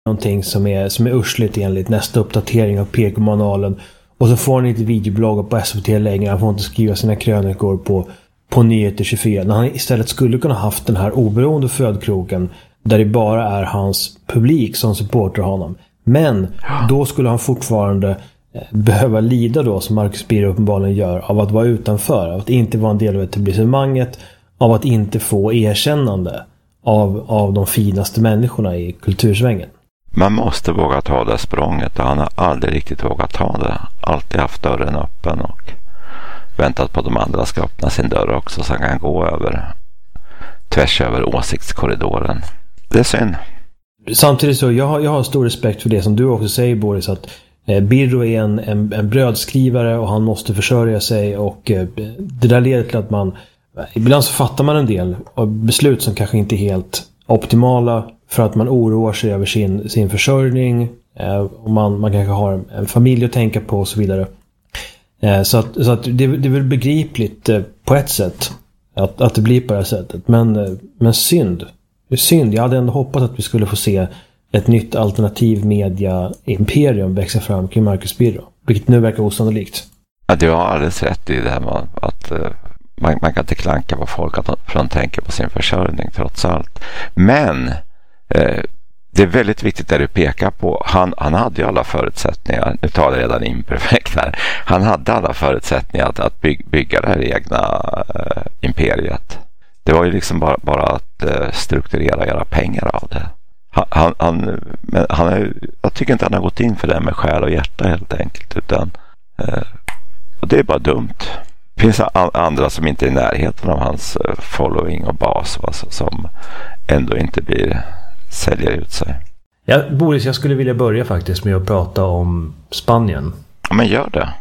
någonting som är ursligt enligt nästa uppdatering av PK-manualen. Och så får han inte videobloggar på SVT längre. Han får inte skriva sina krönikor på Nyheter 24. När han istället skulle kunna haft den här oberoende födkroken där det bara är hans publik som supportar honom. Men då skulle han fortfarande behöva lida då, som Marcus Birro uppenbarligen gör, av att vara utanför, av att inte vara en del av etablissemanget, av att inte få erkännande av de finaste människorna i kultursvängen. Man måste våga ta det språnget, och han har aldrig riktigt vågat ta det. Alltid haft dörren öppen och väntat på att de andra ska öppna sin dörr också, så han kan gå tvärs över åsiktskorridoren. Det är synd. Samtidigt så jag har stor respekt för det som du också säger, Boris, att Birro är en brödskrivare och han måste försörja sig, och det där leder till att man ibland så fattar man en del av beslut som kanske inte är helt optimala för att man oroar sig över sin försörjning, och man kanske har en familj att tänka på och så vidare. Så att det är väl begripligt på ett sätt att det blir på det här sättet. Men synd. Det är synd. Jag hade ändå hoppats att vi skulle få se ett nytt alternativ media imperium växa fram kring Marcus Birro, vilket nu verkar osannolikt. Ja, du har alldeles rätt i det här med att man kan inte klanka på folk för att de tänker på sin försörjning trots allt. Men det är väldigt viktigt det du pekar på. Han hade ju alla förutsättningar. Nu talar jag redan imperfekt här. Han hade alla förutsättningar att bygga det här egna imperiet. Det var ju liksom bara att strukturera, göra pengar av det. Jag tycker inte han har gått in för det med själ och hjärta helt enkelt, utan och det är bara dumt. Det finns andra som inte är i närheten av hans following och bas, som ändå inte säljer ut sig. Ja, Boris, jag skulle vilja börja faktiskt med att prata om Spanien. Ja, men gör det.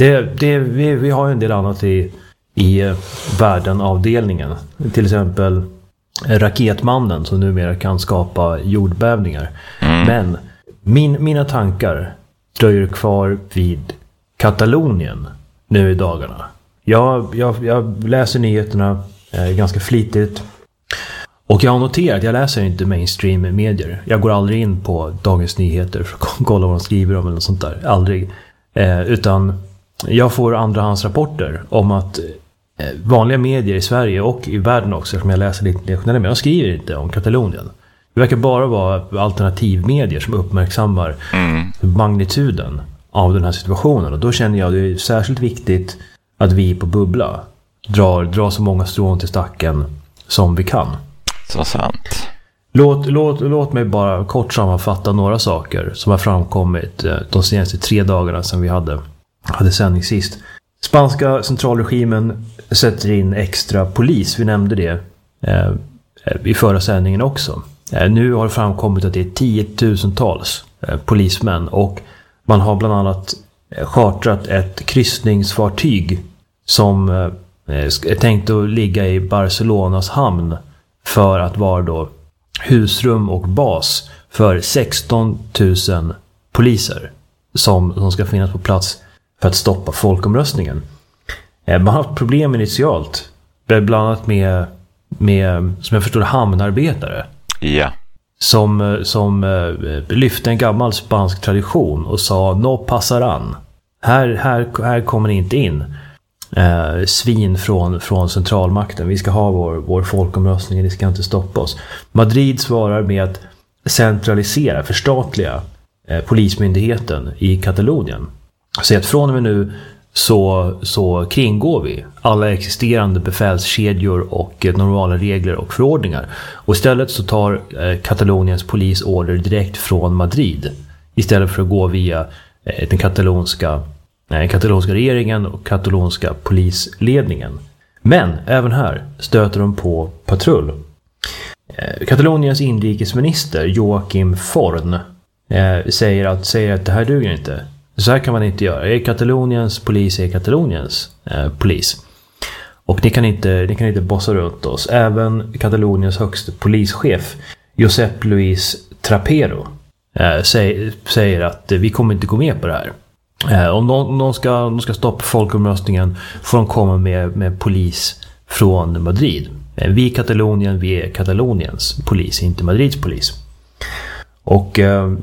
Vi har ju en del annat i världen-avdelningen. Till exempel raketmannen som numera kan skapa jordbävningar. Men mina tankar dröjer kvar vid Katalonien nu i dagarna. Jag läser nyheterna ganska flitigt. Och jag har noterat, jag läser inte mainstream-medier. Jag går aldrig in på Dagens Nyheter för att kolla vad de skriver om eller något sånt där. Aldrig. Utan jag får andrahandsrapporter om att vanliga medier i Sverige och i världen också, som jag läser lite nationellt, men jag skriver inte om Katalonien. Det verkar bara vara alternativmedier som uppmärksammar magnituden av den här situationen. Och då känner jag att det är särskilt viktigt att vi på Bubbla drar så många strån till stacken som vi kan. Så sant. Låt mig bara kort sammanfatta några saker som har framkommit de senaste 3 dagarna sedan vi hade sändning sist. Spanska centralregimen sätter in extra polis. Vi nämnde det i förra sändningen också. Nu har det framkommit att det är 10 000-tals polismän, och man har bland annat chartrat ett kryssningsfartyg som är tänkt att ligga i Barcelonas hamn för att vara då husrum och bas för 16 000 poliser som ska finnas på plats för att stoppa folkomröstningen. Man har haft problem initialt, bland annat med som jag förstår hamnarbetare. Ja. Som lyfte en gammal spansk tradition och sa no passaran. Här kommer ni inte in. Svin från centralmakten. Vi ska ha vår folkomröstning, ni ska inte stoppa oss. Madrid svarar med att centralisera, förstatliga polismyndigheten i Katalonien. Så att från och med nu så kringgår vi alla existerande befälskedjor och normala regler och förordningar. Och istället så tar Kataloniens polis order direkt från Madrid, istället för att gå via den katalonska regeringen och katalonska polisledningen. Men även här stöter de på patrull. Kataloniens inrikesminister Joaquim Forn säger att det här duger inte. Så här kan man inte göra. Kataloniens polis är Kataloniens polis. Och ni kan inte bossa runt oss. Även Kataloniens högsta polischef Josep Luis Trapero säger att vi kommer inte gå med på det här. Om de ska stoppa folkomröstningen får de komma med polis från Madrid. Vi i Katalonien, vi är Kataloniens polis, inte Madrids polis. Och